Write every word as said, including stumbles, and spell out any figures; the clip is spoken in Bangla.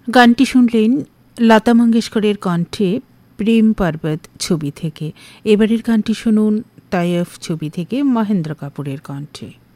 গানটি শুনলেন লতা মঙ্গেশকরের কণ্ঠে প্রেম পর্বত ছবি থেকে। এবারের গানটি শুনুন তায়েফ ছবি থেকে মহেন্দ্র কাপুরের কণ্ঠে।